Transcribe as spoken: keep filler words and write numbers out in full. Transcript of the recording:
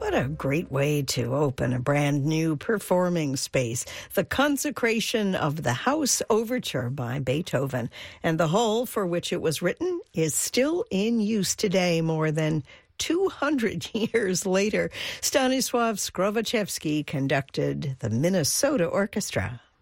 What a great way to open a brand new performing space. The Consecration of the House Overture by Beethoven. And the hall for which it was written is still in use today, more than two hundred years later. Stanisław Skrowaczewski conducted the Minnesota Orchestra.